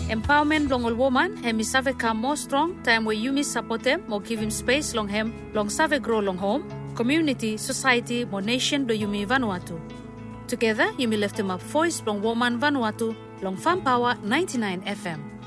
Empowerment long all woman, hemi save come more strong, time where you support them, more give him space long him, long save grow long home, community, society, more nation do Yumi Vanuatu. Together, Yumi lift him up voice long woman Vanuatu, long Farm Power 99 FM.